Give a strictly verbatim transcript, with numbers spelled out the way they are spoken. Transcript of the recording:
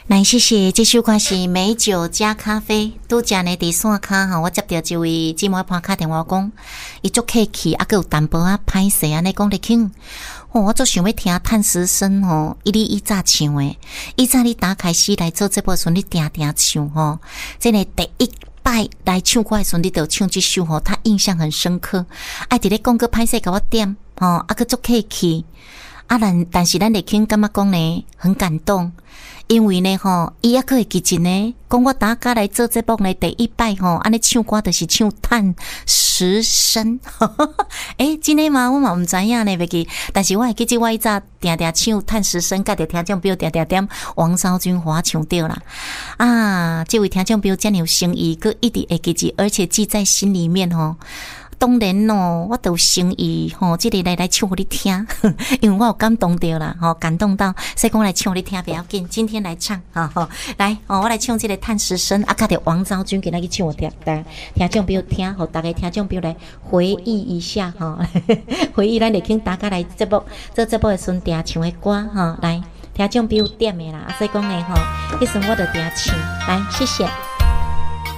来，谢谢。这首歌是美酒加咖啡。拄则呢，伫线卡吼，我接到一位姊妹打卡电话讲，伊足客气，啊，佮有淡薄啊歹势安尼讲咧听。哦，我足想要听探食声吼，伊哩以早唱诶，以早你打开始来做这部时，你定定唱吼，真诶第一摆来唱歌诶时，你就唱这首吼，他印象很深刻。爱伫咧讲个歹势甲我点吼，啊，佮足客气。啊，但但是咱咧听感觉讲呢，很感动。因为呢吼，伊也可会记真呢，讲我大家来做节目呢，第一摆吼，安尼唱歌就是唱探食声，诶、欸，真诶吗？我嘛毋知影呢，袂记，但是我会记得我以早定定唱探食声，甲着听众朋友定定点王昭君华唱对啦。啊，这位听众朋友遮尔有诚意，佮一直会记住，而且记在心里面吼。当然哦，我都有诚意吼，这个来来唱互你听，因为我有感动到啦，吼，感动到，所以讲来唱互你听不要紧，今天来唱，哈吼，来哦，我来唱这个探食声，啊，甲着王昭君给他去唱我听，听听众朋友听，互大家听众朋友来回忆一下哈，回忆咱来听大家来节目，做节目的时定唱的歌哈，来听众朋友点的啦，所以讲呢吼，迄时我就定唱，来谢谢。